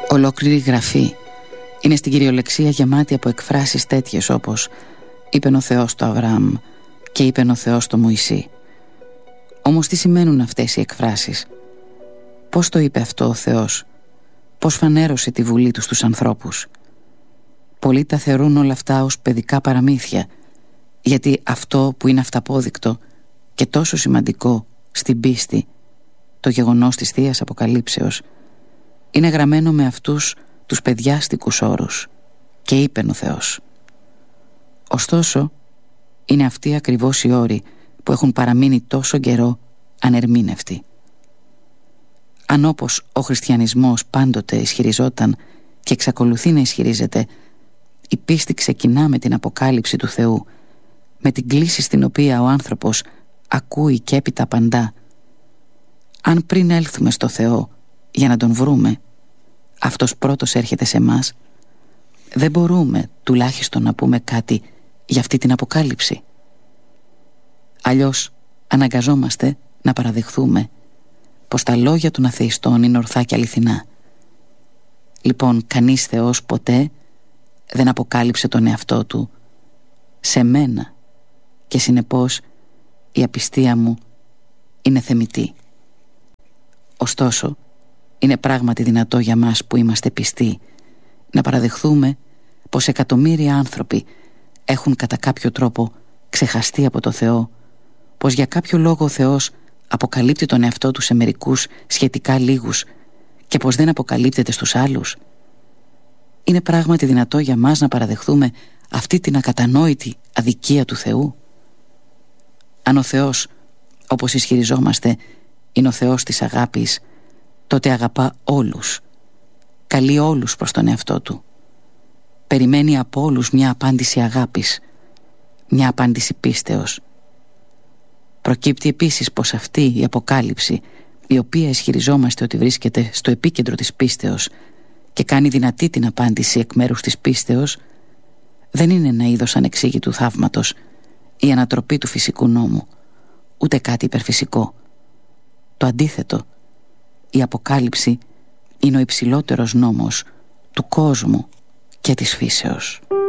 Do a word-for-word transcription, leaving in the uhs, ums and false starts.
Ολόκληρη γραφή είναι στην κυριολεξία γεμάτη από εκφράσεις τέτοιες όπως «Είπεν ο Θεός το Αβραάμ» και «Είπεν ο Θεός το Μωυσή». Όμως τι σημαίνουν αυτές οι εκφράσεις? Πώς το είπε αυτό ο Θεός? Πώς φανέρωσε τη βουλή του στους ανθρώπους? Πολλοί τα θεωρούν όλα αυτά ως παιδικά παραμύθια, γιατί αυτό που είναι αυταπόδεικτο και τόσο σημαντικό στην πίστη, το γεγονός της Θείας Αποκαλύψεως, είναι γραμμένο με αυτούς τους παιδιάστικους όρους «και είπεν ο Θεός». Ωστόσο, είναι αυτοί ακριβώς οι όροι που έχουν παραμείνει τόσο καιρό ανερμήνευτοι. Αν όπως ο χριστιανισμός πάντοτε ισχυριζόταν και εξακολουθεί να ισχυρίζεται, η πίστη ξεκινά με την αποκάλυψη του Θεού, με την κλίση στην οποία ο άνθρωπος ακούει και έπειτα απαντά. Αν πριν έλθουμε στο Θεό για να τον βρούμε, αυτός πρώτος έρχεται σε μας, δεν μπορούμε τουλάχιστον να πούμε κάτι για αυτή την αποκάλυψη. Αλλιώς αναγκαζόμαστε να παραδεχθούμε πως τα λόγια των αθεϊστών είναι ορθά και αληθινά. Λοιπόν, κανείς Θεός ποτέ δεν αποκάλυψε τον εαυτό του σε μένα και συνεπώς η απιστία μου είναι θεμιτή. Ωστόσο, είναι πράγματι δυνατό για μας που είμαστε πιστοί να παραδεχθούμε πως εκατομμύρια άνθρωποι έχουν κατά κάποιο τρόπο ξεχαστεί από το Θεό, πως για κάποιο λόγο ο Θεός αποκαλύπτει τον εαυτό του σε μερικούς σχετικά λίγους και πως δεν αποκαλύπτεται στους άλλους. Είναι πράγματι δυνατό για μας να παραδεχθούμε αυτή την ακατανόητη αδικία του Θεού? Αν ο Θεός, όπως ισχυριζόμαστε, είναι ο Θεός της αγάπης, τότε αγαπά όλους, καλεί όλους προς τον εαυτό του, περιμένει από όλους μια απάντηση αγάπης, μια απάντηση πίστεως. Προκύπτει επίσης πως αυτή η αποκάλυψη, η οποία ισχυριζόμαστε ότι βρίσκεται στο επίκεντρο της πίστεως και κάνει δυνατή την απάντηση εκ μέρους της πίστεως, δεν είναι ένα είδος ανεξήγητου θαύματος ή ανατροπή του φυσικού νόμου, ούτε κάτι υπερφυσικό. Το αντίθετο, η αποκάλυψη είναι ο υψηλότερος νόμος του κόσμου και της φύσεως.